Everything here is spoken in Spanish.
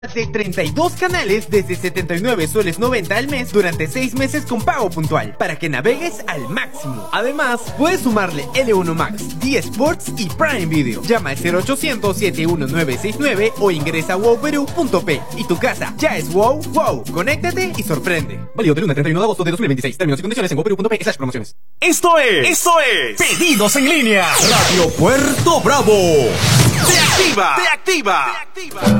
De 32 canales desde 79 soles 90 al mes durante 6 meses con pago puntual para que navegues al máximo. Además, puedes sumarle L1 Max, D Sports y Prime Video. Llama al 0800-71969 o ingresa a wowperú.p y tu casa ya es wow, wow. Conéctate y sorprende. Válido del 1 al 31 de agosto de 2026. Términos y condiciones en wowperú.p/promociones. Esto es Pedidos en Línea. Radio Puerto Bravo. Te activa.